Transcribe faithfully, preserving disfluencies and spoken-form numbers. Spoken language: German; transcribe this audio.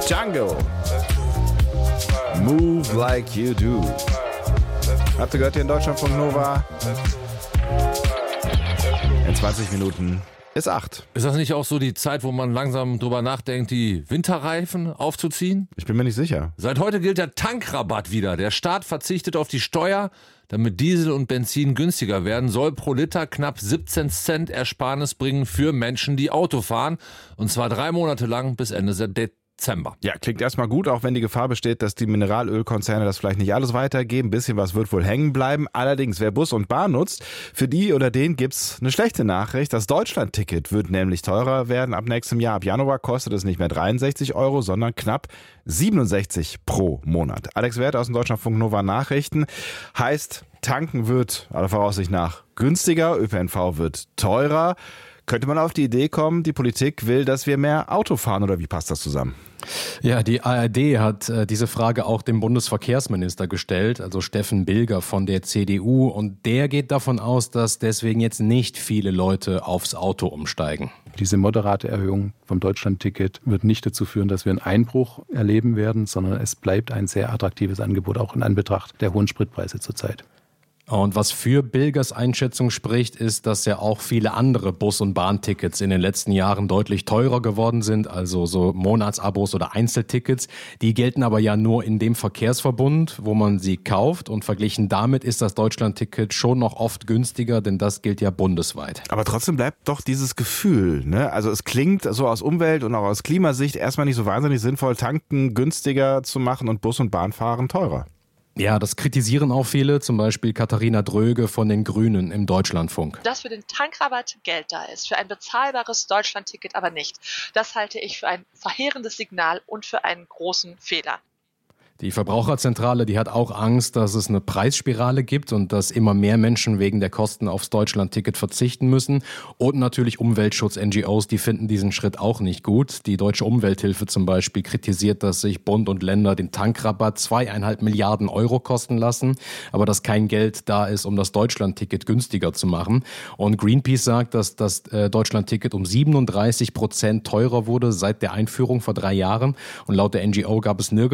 Jungle. Move like you do. Habt ihr gehört hier in Deutschlandfunk Nova? In zwanzig Minuten ist acht. Ist das nicht auch so die Zeit, wo man langsam drüber nachdenkt, die Winterreifen aufzuziehen? Ich bin mir nicht sicher. Seit heute gilt der Tankrabatt wieder. Der Staat verzichtet auf die Steuer. Damit Diesel und Benzin günstiger werden, soll pro Liter knapp siebzehn Cent Ersparnis bringen für Menschen, die Auto fahren. Und zwar drei Monate lang bis Ende Dezember. Ja, klingt erstmal gut, auch wenn die Gefahr besteht, dass die Mineralölkonzerne das vielleicht nicht alles weitergeben. Ein bisschen was wird wohl hängen bleiben. Allerdings, wer Bus und Bahn nutzt, für die oder den gibt's eine schlechte Nachricht. Das Deutschlandticket wird nämlich teurer werden ab nächstem Jahr. Ab Januar kostet es nicht mehr dreiundsechzig Euro, sondern knapp siebenundsechzig pro Monat. Alex Wert aus den Deutschlandfunk Nova Nachrichten. Heißt, tanken wird aller Voraussicht nach günstiger, Ö P N V wird teurer. Könnte man auf die Idee kommen, die Politik will, dass wir mehr Auto fahren, oder wie passt das zusammen? Ja, die A R D hat äh, diese Frage auch dem Bundesverkehrsminister gestellt, also Steffen Bilger von der C D U. Und der geht davon aus, dass deswegen jetzt nicht viele Leute aufs Auto umsteigen. Diese moderate Erhöhung vom Deutschlandticket wird nicht dazu führen, dass wir einen Einbruch erleben werden, sondern es bleibt ein sehr attraktives Angebot, auch in Anbetracht der hohen Spritpreise zurzeit. Und was für Bilgers Einschätzung spricht, ist, dass ja auch viele andere Bus- und Bahntickets in den letzten Jahren deutlich teurer geworden sind, also so Monatsabos oder Einzeltickets. Die gelten aber ja nur in dem Verkehrsverbund, wo man sie kauft, und verglichen damit ist das Deutschlandticket schon noch oft günstiger, denn das gilt ja bundesweit. Aber trotzdem bleibt doch dieses Gefühl, ne? Also es klingt so aus Umwelt- und auch aus Klimasicht erstmal nicht so wahnsinnig sinnvoll, tanken günstiger zu machen und Bus- und Bahnfahren teurer. Ja, das kritisieren auch viele, zum Beispiel Katharina Dröge von den Grünen im Deutschlandfunk. Dass für den Tankrabatt Geld da ist, für ein bezahlbares Deutschlandticket aber nicht. Das halte ich für ein verheerendes Signal und für einen großen Fehler. Die Verbraucherzentrale, die hat auch Angst, dass es eine Preisspirale gibt und dass immer mehr Menschen wegen der Kosten aufs Deutschlandticket verzichten müssen. Und natürlich Umweltschutz-N G Os, die finden diesen Schritt auch nicht gut. Die Deutsche Umwelthilfe zum Beispiel kritisiert, dass sich Bund und Länder den Tankrabatt zweieinhalb Milliarden Euro kosten lassen, aber dass kein Geld da ist, um das Deutschlandticket günstiger zu machen. Und Greenpeace sagt, dass das äh, Deutschlandticket um siebenunddreißig Prozent teurer wurde seit der Einführung vor drei Jahren. Und laut der N G O gab es nirgends